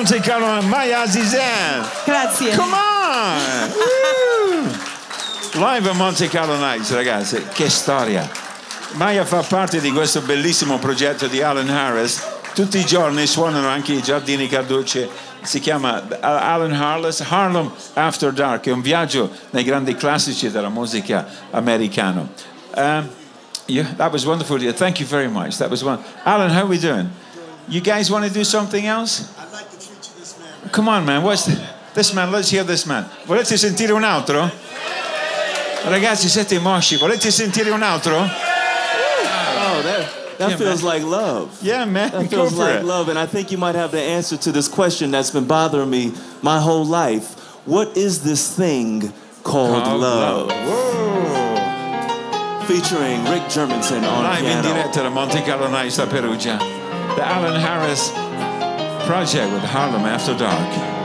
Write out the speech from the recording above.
Monte Carlo, Maya Azizan. Grazie. Come on! Live a Monte Carlo Nights, ragazzi, che storia. Maya fa parte di questo bellissimo progetto di Alan Harris. Tutti i giorni suonano anche i Giardini Carducci. Si chiama Alan Harris Harlem After Dark. È un viaggio nei grandi classici della musica americana. That was wonderful. Thank you very much. That was one. Alan, how are we doing? You guys want to do something else? I'd like to treat you this man. Come on, man. This man? Let's hear this man. Volete sentire un altro? Ragazzi, siete mosci. Volete sentire un altro? Oh, that feels like love. Yeah, man. That feels like love. And I think you might have the answer to this question that's been bothering me my whole life. What is this thing called love? Whoa. Featuring Rick Germanson on Live in piano. diretta da Monte Carlo Nights da Perugia. The Alan Harris Project with Harlem After Dark.